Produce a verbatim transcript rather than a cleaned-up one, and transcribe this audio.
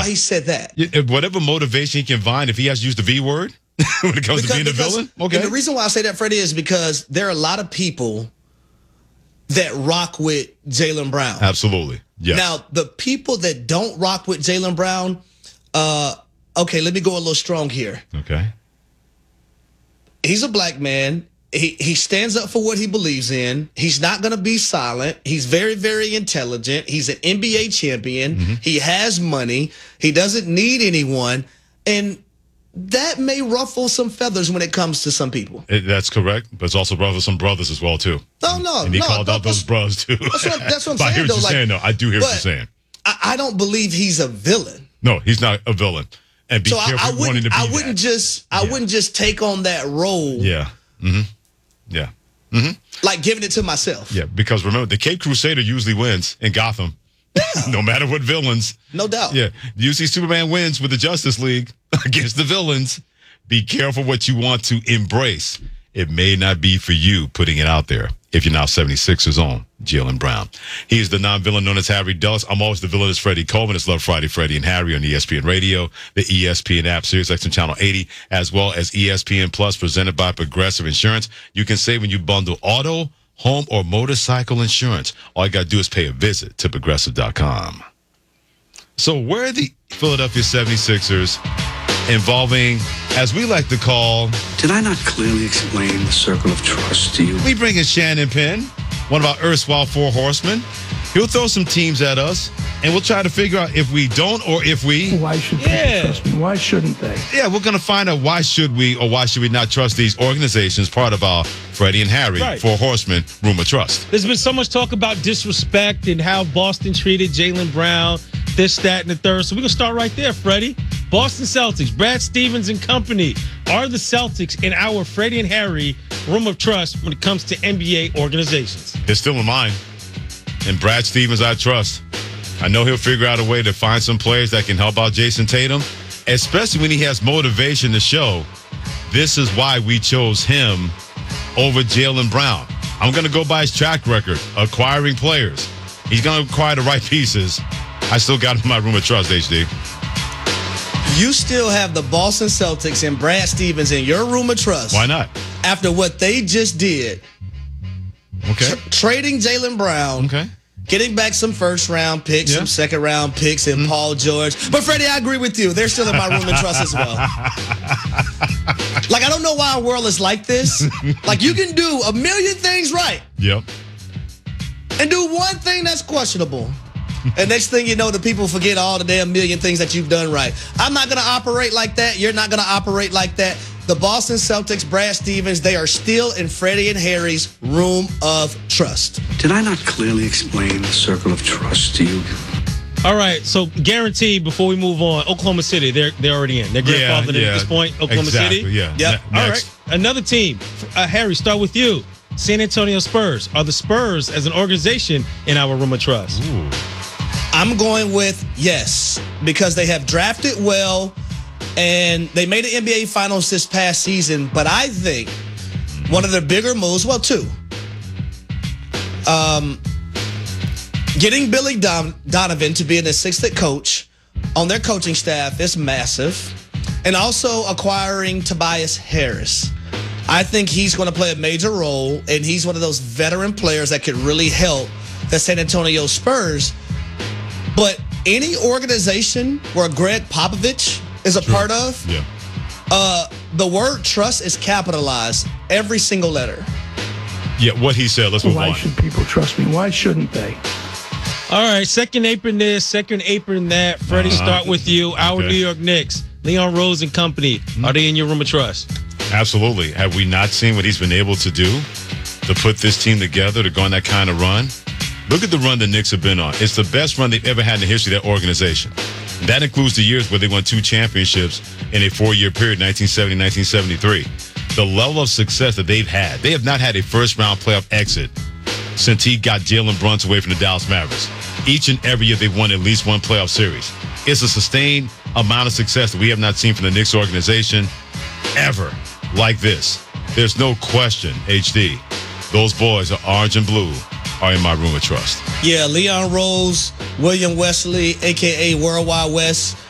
why he said that. Whatever motivation he can find, if he has to use the V word when it comes because, to being because, a villain. Okay. And the reason why I say that, Freddie, is because there are a lot of people that rock with Jaylen Brown. Absolutely. Yes. Now, the people that don't rock with Jaylen Brown, uh, okay, let me go a little strong here. Okay. He's a black man. He he stands up for what he believes in. He's not going to be silent. He's very, very intelligent. He's an N B A champion. Mm-hmm. He has money. He doesn't need anyone. And that may ruffle some feathers when it comes to some people. It, that's correct. But it's also ruffle some brothers as well, too. No, no, And he no, called no, out those brothers, too. That's what, that's what I'm but saying, I hear what though. you're Like, saying, though. I do hear what you're saying. I, I don't believe he's a villain. No, he's not a villain. And be so careful I, I wanting wouldn't, to be I wouldn't that. just I yeah. wouldn't just take on that role. Yeah. Mm-hmm. Yeah. Mm-hmm. Like giving it to myself. Yeah, because remember, the Cape Crusader usually wins in Gotham. Yeah. No matter what villains. No doubt. Yeah. You see Superman wins with the Justice League against the villains. Be careful what you want to embrace. It may not be for you putting it out there if you're now seventy-sixers on Jaylen Brown. He is the non-villain known as Harry Dulles. I'm always the villain as Freddie Coleman. It's Love Friday, Freddie and Harry on E S P N Radio, the E S P N app, SiriusXM Channel eighty, as well as E S P N Plus, presented by Progressive Insurance. You can save when you bundle auto, home, or motorcycle insurance. All you got to do is pay a visit to progressive dot com. So where are the Philadelphia seventy-sixers involving, as we like to call... Did I not clearly explain the circle of trust to you? We bring in Shannon Penn, one of our erstwhile four horsemen. He'll throw some teams at us, and we'll try to figure out if we don't or if we... Why should yeah. people trust me? Why shouldn't they? Yeah, we're going to find out why should we or why should we not trust these organizations, part of our Freddie and Harry, right. Four Horsemen, Rumor Trust. There's been so much talk about disrespect and how Boston treated Jaylen Brown, this, that, and the third. So we're going to start right there, Freddie. Boston Celtics, Brad Stevens and company are the Celtics in our Freddie and Harry Room of Trust when it comes to N B A organizations. It's still in mine. And Brad Stevens, I trust. I know he'll figure out a way to find some players that can help out Jason Tatum, especially when he has motivation to show. This is why we chose him over Jaylen Brown. I'm going to go by his track record, acquiring players. He's going to acquire the right pieces. I still got him in my Room of Trust, H D. You still have the Boston Celtics and Brad Stevens in your Room of Trust. Why not? After what they just did. Okay. Tra- trading Jaylen Brown. Okay. Getting back some first-round picks, Yeah. some second-round picks, and mm-hmm. Paul George. But, Freddie, I agree with you. They're still in my Room of Trust as well. Like, I don't know why our world is like this. Like, you can do a million things right. Yep. And do one thing that's questionable. And next thing you know, the people forget all the damn million things that you've done right. I'm not going to operate like that. You're not going to operate like that. The Boston Celtics, Brad Stevens, they are still in Freddie and Harry's Room of Trust. Did I not clearly explain the circle of trust to you? All right, so guaranteed before we move on, Oklahoma City, they're they're already in. They're grandfathered yeah, yeah, at this point, Oklahoma exactly, City. Yeah. Yep. Ne- All right, another team. Uh, Harry, start with you. San Antonio Spurs. Are the Spurs as an organization in our Room of Trust? Ooh. I'm going with yes, because they have drafted well, and they made the N B A Finals this past season. But I think one of their bigger moves, well, two, um, getting Billy Don- Donovan to be an assistant coach on their coaching staff is massive, and also acquiring Tobias Harris. I think he's going to play a major role, and he's one of those veteran players that could really help the San Antonio Spurs. But any organization where Greg Popovich is a True. part of, yeah. uh, the word trust is capitalized every single letter. Yeah, what he said. Let's move Why on. should people trust me? Why shouldn't they? All right, second apron this, second apron that. Freddie, Uh-huh. start with you. Our Okay. New York Knicks, Leon Rose and company. Mm-hmm. Are they in your Room of Trust? Absolutely. Have we not seen what he's been able to do to put this team together, to go on that kind of run? Look at the run the Knicks have been on. It's the best run they've ever had in the history of that organization. That includes the years where they won two championships in a four-year period, nineteen seventy, nineteen seventy-three. The level of success that they've had. They have not had a first-round playoff exit since he got Jalen Brunson away from the Dallas Mavericks. Each and every year they've won at least one playoff series. It's a sustained amount of success that we have not seen from the Knicks organization ever like this. There's no question, H D. Those boys are orange and blue. Are in my Room of Trust. Yeah, Leon Rose, William Wesley, a k a. Worldwide West.